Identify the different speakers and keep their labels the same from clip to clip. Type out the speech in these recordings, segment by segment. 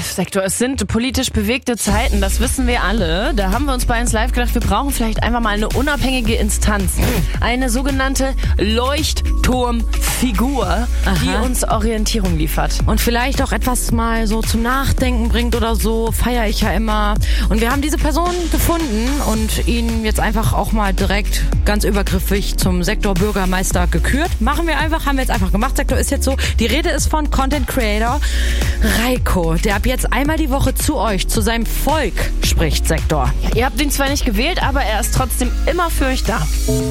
Speaker 1: Sektor, es sind politisch bewegte Zeiten, das wissen wir alle. Da haben wir uns bei 1 Live gedacht, wir brauchen vielleicht einfach mal eine unabhängige Instanz. Eine sogenannte Leuchtturmfigur, die uns Orientierung liefert.
Speaker 2: Und vielleicht auch etwas mal so zum Nachdenken bringt oder so, feiere ich ja immer. Und wir haben diese Person gefunden und ihn jetzt einfach auch mal direkt ganz übergriffig zum Sektorbürgermeister gekürt. Haben wir jetzt einfach gemacht. Sektor ist jetzt so, die Rede ist von Content Creator Reiko, der ab jetzt einmal die Woche zu euch, zu seinem Volk spricht, Sektor.
Speaker 1: Ja, ihr habt ihn zwar nicht gewählt, aber er ist trotzdem immer für euch da.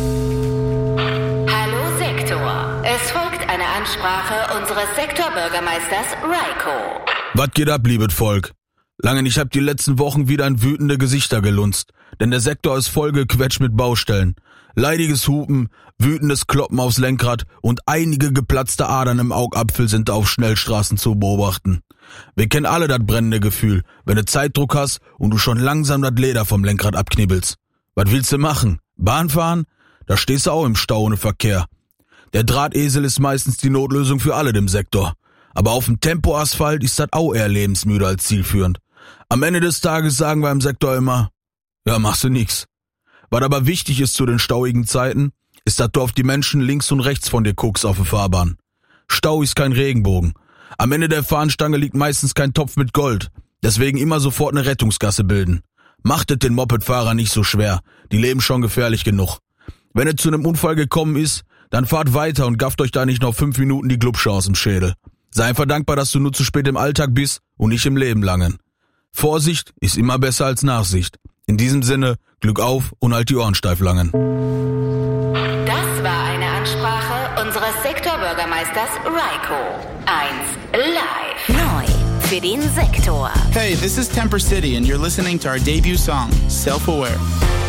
Speaker 3: Hallo Sektor. Es folgt eine Ansprache unseres Sektorbürgermeisters Reiko.
Speaker 4: Was geht ab, liebes Volk? Lange nicht, habt die letzten Wochen wieder in wütende Gesichter gelunzt, denn der Sektor ist vollgequetscht mit Baustellen. Leidiges Hupen, wütendes Kloppen aufs Lenkrad und einige geplatzte Adern im Augapfel sind auf Schnellstraßen zu beobachten. Wir kennen alle das brennende Gefühl, wenn du Zeitdruck hast und du schon langsam das Leder vom Lenkrad abknibbelst. Was willst du machen? Bahn fahren? Da stehst du auch im Stau ohne Verkehr. Der Drahtesel ist meistens die Notlösung für alle im Sektor. Aber auf dem Tempoasphalt ist das auch eher lebensmüde als zielführend. Am Ende des Tages sagen wir im Sektor immer, ja, machst du nix. Was aber wichtig ist zu den stauigen Zeiten, ist, dass du auf die Menschen links und rechts von dir guckst auf der Fahrbahn. Stau ist kein Regenbogen. Am Ende der Fahnenstange liegt meistens kein Topf mit Gold. Deswegen immer sofort eine Rettungsgasse bilden. Macht es den Mopedfahrer nicht so schwer. Die leben schon gefährlich genug. Wenn es zu einem Unfall gekommen ist, dann fahrt weiter und gafft euch da nicht noch 5 Minuten die Glubsche aus dem Schädel. Sei einfach dankbar, dass du nur zu spät im Alltag bist und nicht im Leben langen. Vorsicht ist immer besser als Nachsicht. In diesem Sinne, Glück auf und halt die Ohren steif langen.
Speaker 3: Das war eine Ansprache unseres Sektorbürgermeisters Reiko. 1 Live. Neu für den Sektor.
Speaker 5: Hey, this is Temper City and you're listening to our debut song, Self-Aware.